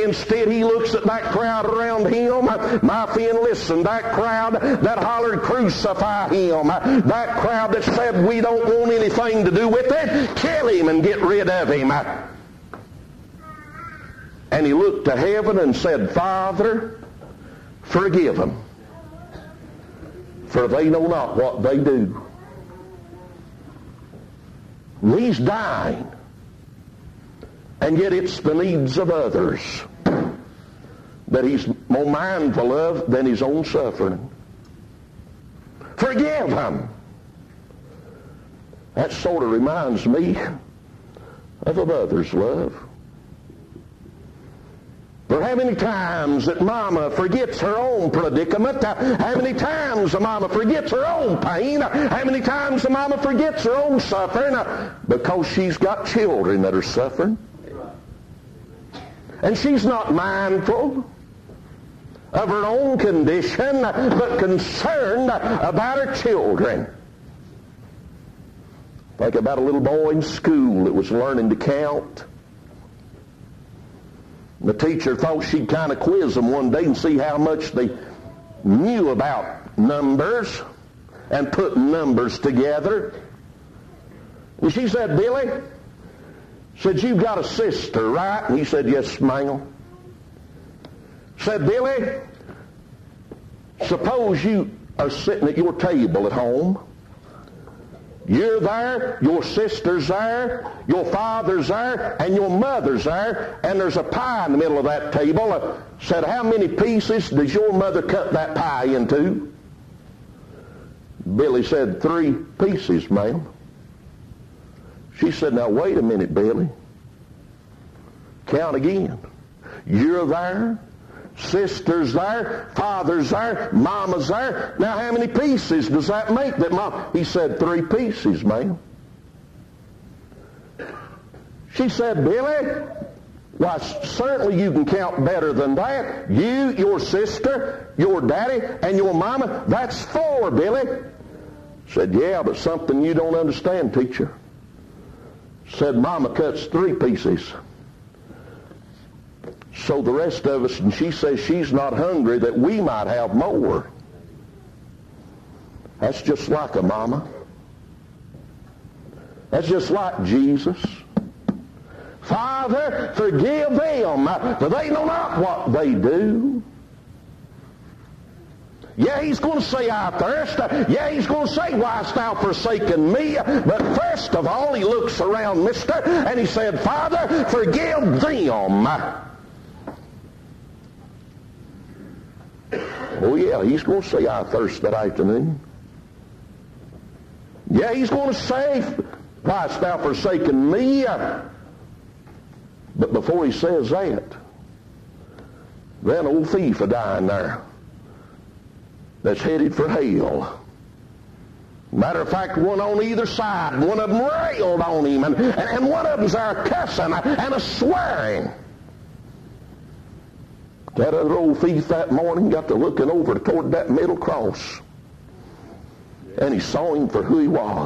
instead he looks at that crowd around him. My friend, listen, that crowd that hollered, crucify him, that crowd that said we don't want anything to do with it, kill him and get rid of him. And he looked to heaven and said, Father, forgive them, for they know not what they do. And he's dying. And yet it's the needs of others that he's more mindful of than his own suffering. Forgive them. That sort of reminds me of a mother's love. For how many times that mama forgets her own predicament, how many times the mama forgets her own pain, how many times the mama forgets her own suffering, because she's got children that are suffering. And she's not mindful of her own condition, but concerned about her children. Think about a little boy in school that was learning to count. The teacher thought she'd kind of quiz them one day and see how much they knew about numbers and putting numbers together. And she said, Billy, said, you've got a sister, right? And he said, yes, ma'am. Said, Billy, suppose you are sitting at your table at home. You're there, your sister's there, your father's there, and your mother's there, and there's a pie in the middle of that table. Said, how many pieces does your mother cut that pie into? Billy said, 3 pieces, ma'am. She said, now wait a minute, Billy. Count again. You're there, sister's there, father's there, mama's there. Now how many pieces does that make that mom? He said, 3 pieces, ma'am. She said, Billy, why certainly you can count better than that. You, your sister, your daddy, and your mama, that's 4, Billy. Said, yeah, but something you don't understand, teacher. Said, mama cuts 3 pieces. So the rest of us, and she says she's not hungry, that we might have more. That's just like a mama. That's just like Jesus. Father, forgive them, for they know not what they do. Yeah, he's going to say, I thirst. Yeah, he's going to say, why hast thou forsaken me? But first of all, he looks around, mister, and he said, Father, forgive them. Oh, yeah, he's going to say, I thirst that afternoon. Yeah, he's going to say, why hast thou forsaken me? But before he says that, then old thief a dying there that's headed for hell. Matter of fact, one on either side, one of them railed on him, and one of them's there cussing and a swearing. That other old thief that morning got to looking over toward that middle cross, and he saw him for who he was.